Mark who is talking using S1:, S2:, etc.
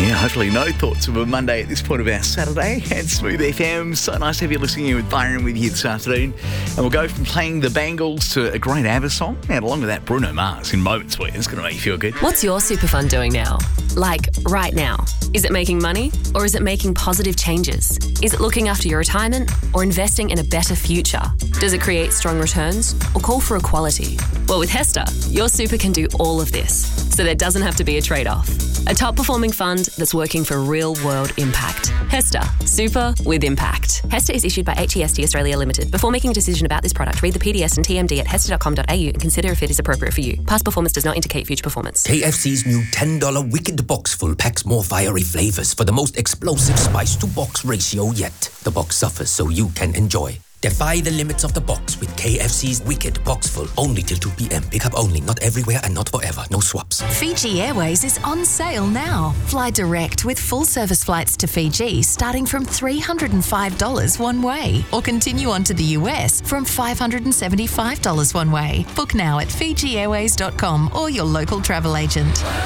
S1: Yeah, hopefully no thoughts of a Monday at this point of our Saturday. And Smooth FM, so nice to have you listening in with Byron with you this afternoon. And we'll go from playing the Bangles to a great ABBA song, and along with that, Bruno Mars in Moments Where it's going to make you feel good.
S2: What's your super fund doing now? Like, right now. Is it making money, or is it making positive changes? Is it looking after your retirement, or investing in a better future? Does it create strong returns, or call for equality? Well, with Hester, your super can do all of this, so there doesn't have to be a trade-off. A top-performing fund that's working for real-world impact. Hester, super with impact. Hester is issued by HEST Australia Limited. Before making a decision about this product, read the PDS and TMD at hester.com.au and consider if it is appropriate for you. Past performance does not indicate future performance.
S3: KFC's new $10 Wicked Box Full packs more fiery flavors for the most explosive spice-to-box ratio yet. The box suffers so you can enjoy. Defy the limits of the box with KFC's Wicked Box Full. Only till 2 p.m. Pick up only. Not everywhere and not forever. No swaps.
S4: Fiji Airways is on sale now. Fly direct with full service flights to Fiji starting from $305 one way, or continue on to the US from $575 one way. Book now at FijiAirways.com or your local travel agent.